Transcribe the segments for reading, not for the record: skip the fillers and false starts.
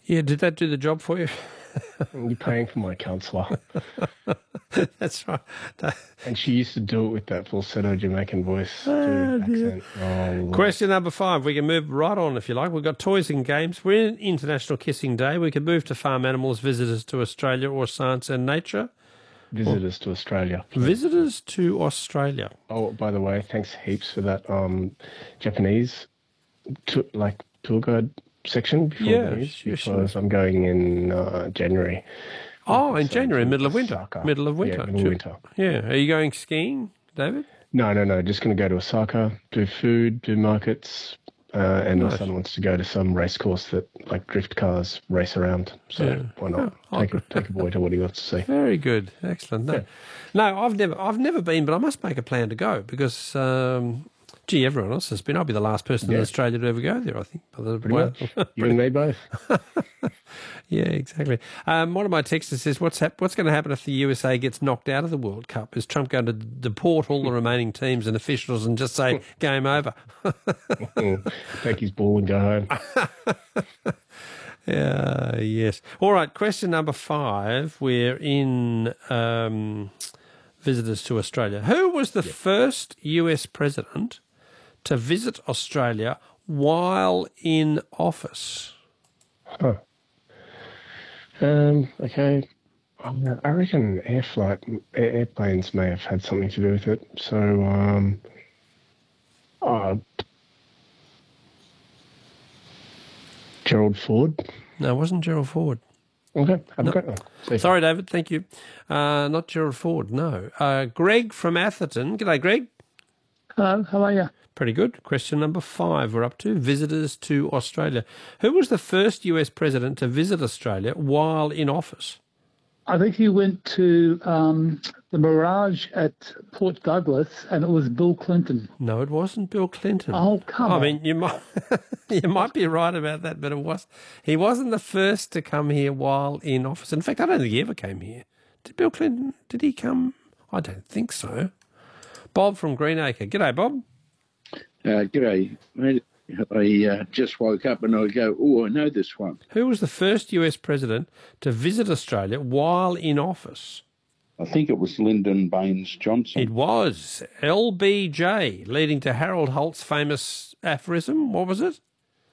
Yeah, did that do the job for you? You're paying for my counsellor. That's right. And she used to do it with that falsetto Jamaican voice accent. Oh, Lord. Question number 5. We can move right on if you like. We've got toys and games. We're in International Kissing Day. We can move to farm animals, visitors to Australia, or science and nature. Visitors to Australia. Please. Visitors to Australia. Oh, by the way, thanks heaps for that Japanese tour guide section before the news, because I'm going in January. Oh, in January, middle of winter. Osaka. Middle of winter. Yeah, middle of winter. Yeah. Are you going skiing, David? No. Just going to go to Osaka, do food, do markets, and my son wants to go to some race course that drift cars race around. So why not take a boy to what he wants to see? Very good, excellent. No, I've never been, but I must make a plan to go because. Everyone else has been. I'll be the last person in Australia to ever go there, I think. Pretty much. You and me both. Yeah, exactly. One of my texters says, what's going to happen if the USA gets knocked out of the World Cup? Is Trump going to deport all the remaining teams and officials and just say, game over? Take his ball and go home. Yes. All right, question number 5. We're in visitors to Australia. Who was the first US president to visit Australia while in office? Okay. I reckon airplanes may have had something to do with it. So, Gerald Ford? No, it wasn't Gerald Ford. Okay, have a great one. Sorry, David, thank you. Not Gerald Ford, no. Greg from Atherton. G'day, Greg. Hello, how are you? Pretty good. Question number 5 we're up to. Visitors to Australia. Who was the first US president to visit Australia while in office? I think he went to the Mirage at Port Douglas, and it was Bill Clinton. No, it wasn't Bill Clinton. Oh, come on. I mean, you might be right about that, but he wasn't the first to come here while in office. In fact, I don't think he ever came here. Did Bill Clinton, did he come? I don't think so. Bob from Greenacre. G'day, Bob. G'day, mate. I just woke up and I go, oh, I know this one. Who was the first US president to visit Australia while in office? I think it was Lyndon Baines Johnson. It was LBJ, leading to Harold Holt's famous aphorism. What was it?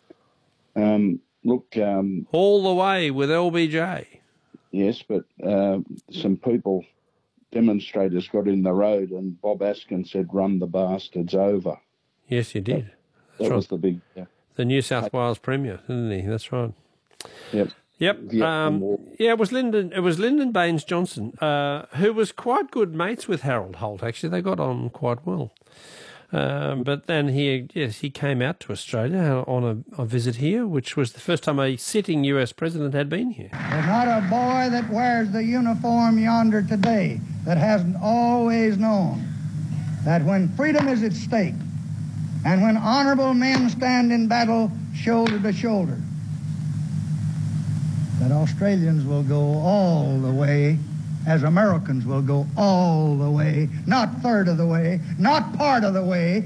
All the way with LBJ. Yes, but some people, demonstrators, got in the road and Bob Askin said, run the bastards over. Yes, you did. That was the big... the New South Wales Premier, didn't he? That's right. Yep. It was Lyndon Baines Johnson, who was quite good mates with Harold Holt. Actually, they got on quite well. But then he came out to Australia on a visit here, which was the first time a sitting US president had been here. There's not a boy that wears the uniform yonder today that hasn't always known that when freedom is at stake and when honorable men stand in battle shoulder to shoulder, that Australians will go all the way as Americans will go all the way, not third of the way, not part of the way,